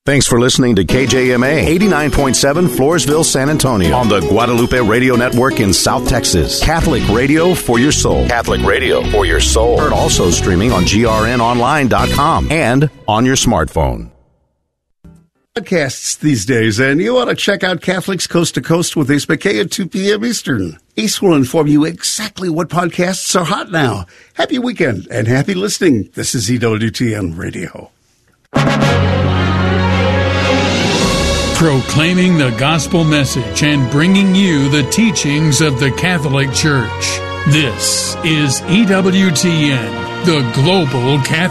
Thanks for listening to KJMA 89.7 Floresville, San Antonio on the Guadalupe Radio Network in South Texas. Catholic radio for your soul. Catholic radio for your soul. Heard also streaming on grnonline.com and on your smartphone. Podcasts these days, and you ought to check out Catholics Coast to Coast with Ace McKay at 2 p.m. Eastern. Ace will inform you exactly what podcasts are hot now. Happy weekend and happy listening. This is EWTN Radio. Proclaiming the gospel message and bringing you the teachings of the Catholic Church. This is EWTN, the Global Catholic